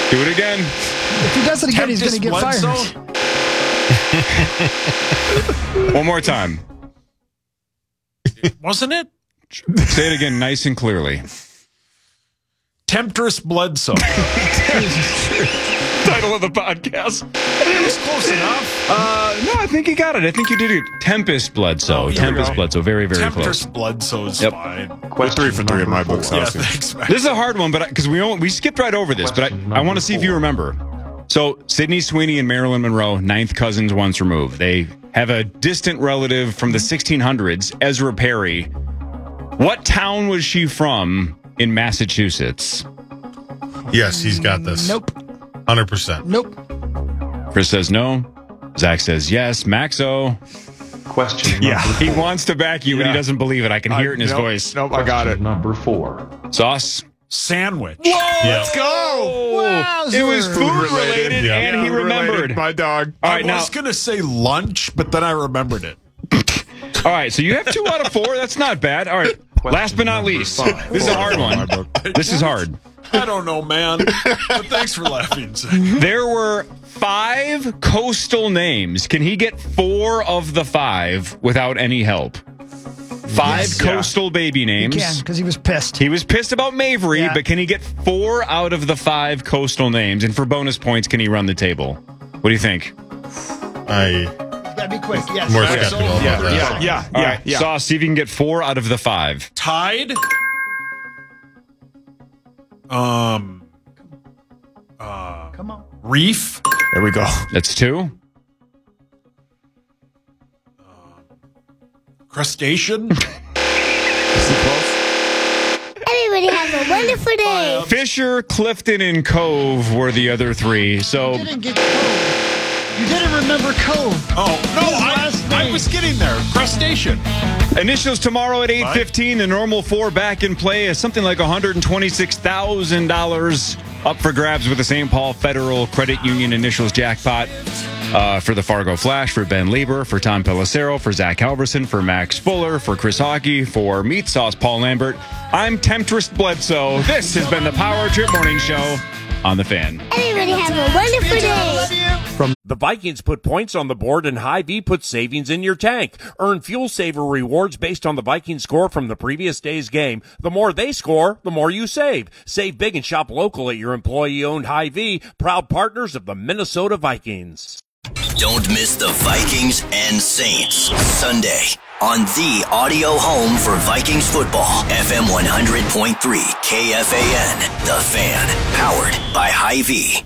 Do it again. If he does it again, he's going to get fired. One more time. Wasn't it? Say it again nice and clearly. Temptress Bledsoe. Title of the podcast. It was close enough. No, I think you got it. I think you did it. Tempest Bledsoe. Tempest Bledsoe. Very, very Temptress close. Bledsoe's fine. Question 3 for 3 in my book. Yeah, thanks, man. This is a hard one, but because we skipped right over this, but I want to see if you remember. So, Sidney Sweeney and Marilyn Monroe, ninth cousins once removed. They have a distant relative from the 1600s, Ezra Perry. What town was she from in Massachusetts? Yes, he's got this. Nope. 100%. Nope. Chris says no. Zach says yes. Maxo. Question He wants to back you, but he doesn't believe it. I can hear it in his voice. Nope, I got it. Number 4. Sauce. Sandwich. Whoa, let's go! Wowzer. It was food related, Yeah. and he remembered. My dog. All right, I was going to say lunch, but then I remembered it. All right, so you have 2 out of 4. That's not bad. All right, last but not least, this is a hard one. This is hard. I don't know, man. But thanks for laughing. There were 5 coastal names. Can he get 4 of the 5 without any help? 5 coastal baby names. He can, because he was pissed. He was pissed about Mavery, Yeah. but can he get 4 out of the 5 coastal names? And for bonus points, can he run the table? What do you think? Gotta be quick. Yes. More skeptical about that. All right, Sauce, see if you can get 4 out of the 5. Tide. Come on. Reef. There we go. That's 2. Crustacean. Everybody have a wonderful day. Fisher, Clifton, and Cove were the other 3. So You didn't get Cove. You didn't remember Cove. Oh, no, last I name. was getting there. Crustacean. initials tomorrow at 8:15. The normal 4 back in play is something like $126,000 up for grabs with the St. Paul Federal Credit Union initials jackpot. For the Fargo Flash, for Ben Lieber, for Tom Pelissero, for Zach Halverson, for Max Fuller, for Chris Hockey, for Meat Sauce Paul Lambert. I'm Temptress Bledsoe. This has been the Power Trip Morning Show on The Fan. Everybody have a wonderful day. The Vikings put points on the board and Hy-Vee puts savings in your tank. Earn Fuel Saver rewards based on the Vikings score from the previous day's game. The more they score, the more you save. Save big and shop local at your employee-owned Hy-Vee, proud partners of the Minnesota Vikings. Don't miss the Vikings and Saints Sunday on the audio home for Vikings football. FM 100.3 KFAN, The Fan, powered by Hy-Vee.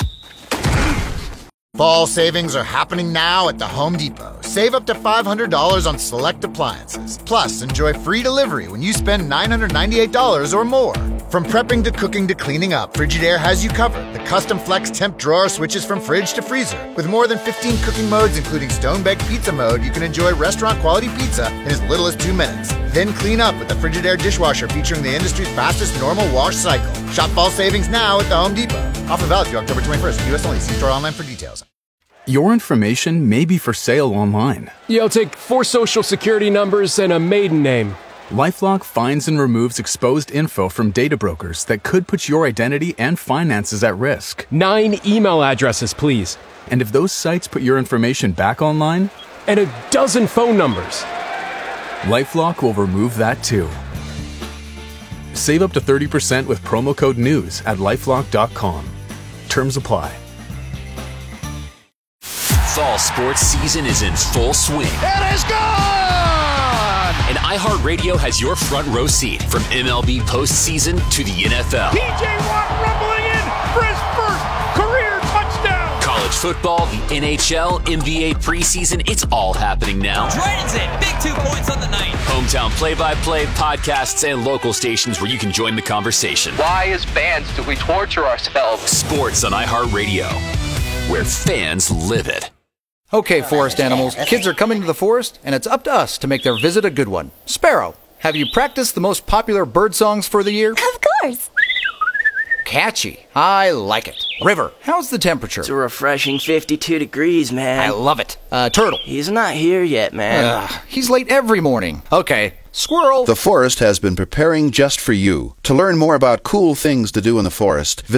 Fall savings are happening now at the Home Depot. Save up to $500 on select appliances. Plus, enjoy free delivery when you spend $998 or more. From prepping to cooking to cleaning up, Frigidaire has you covered. The custom flex temp drawer switches from fridge to freezer. With more than 15 cooking modes, including stone-baked pizza mode, you can enjoy restaurant-quality pizza in as little as 2 minutes. Then clean up with the Frigidaire dishwasher featuring the industry's fastest normal wash cycle. Shop fall savings now at the Home Depot. Offer valid through October 21st. U.S. only. See store online for details. Your information may be for sale online. Yeah, I'll take 4 social security numbers and a maiden name. LifeLock finds and removes exposed info from data brokers that could put your identity and finances at risk. 9 email addresses, please. And if those sites put your information back online? And a dozen phone numbers. LifeLock will remove that too. Save up to 30% with promo code NEWS at LifeLock.com. Terms apply. Fall sports season is in full swing. It is gone! And iHeartRadio has your front row seat from MLB postseason to the NFL. P.J. Watt rumbling in for his first career touchdown! College football, the NHL, NBA preseason, it's all happening now. Dragons in, big 2 points on the night. Hometown play-by-play, podcasts, and local stations where you can join the conversation. Why, as fans, do we torture ourselves? Sports on iHeartRadio, where fans live it. Okay, forest animals, kids are coming to the forest, and it's up to us to make their visit a good one. Sparrow, have you practiced the most popular bird songs for the year? Of course. Catchy. I like it. River, how's the temperature? It's a refreshing 52 degrees, man. I love it. Turtle. He's not here yet, man. He's late every morning. Okay. Squirrel. The forest has been preparing just for you. To learn more about cool things to do in the forest,